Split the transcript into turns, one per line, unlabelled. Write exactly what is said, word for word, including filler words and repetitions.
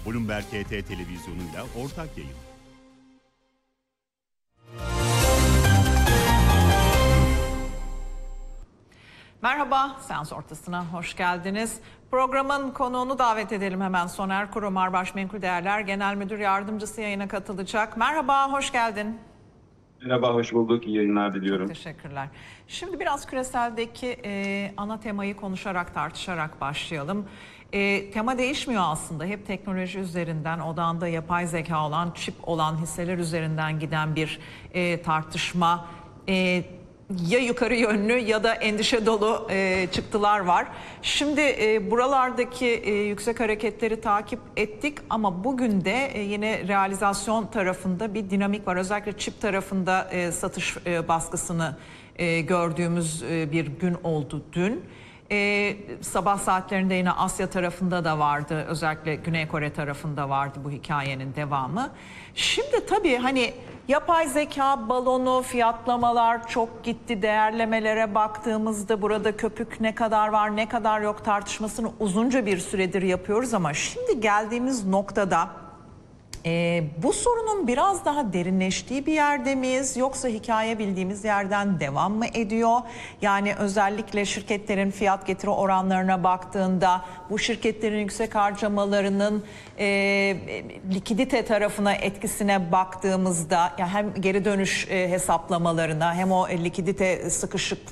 Bloomberg H T televizyonuyla ortak yayın.
Merhaba, Seans Ortası'na hoş geldiniz. Programın konuğunu davet edelim hemen. Soner Kurumar, Başmenkul Değerler Genel Müdür Yardımcısı yayına katılacak. Merhaba, hoş geldin.
Merhaba, hoş bulduk. İyi yayınlar diliyorum.
Çok teşekkürler. Şimdi biraz küreseldeki e, ana temayı konuşarak, tartışarak başlayalım. E, tema değişmiyor aslında. Hep teknoloji üzerinden, odağında yapay zeka olan, çip olan hisseler üzerinden giden bir e, tartışma. E, ya yukarı yönlü ya da endişe dolu e, çıktılar var. Şimdi e, buralardaki e, yüksek hareketleri takip ettik ama bugün de e, yine realizasyon tarafında bir dinamik var. Özellikle çip tarafında e, satış e, baskısını e, gördüğümüz e, bir gün oldu dün. E, sabah saatlerinde yine Asya tarafında da vardı. Özellikle Güney Kore tarafında vardı bu hikayenin devamı. Şimdi tabii hani yapay zeka balonu, fiyatlamalar çok gitti. Değerlemelere baktığımızda burada köpük ne kadar var, ne kadar yok tartışmasını uzunca bir süredir yapıyoruz ama şimdi geldiğimiz noktada Ee, bu sorunun biraz daha derinleştiği bir yerde miyiz yoksa hikaye bildiğimiz yerden devam mı ediyor? Yani özellikle şirketlerin fiyat getiri oranlarına baktığında bu şirketlerin yüksek harcamalarının e, likidite tarafına etkisine baktığımızda ya hem geri dönüş e, hesaplamalarına hem o likidite sıkışıklığı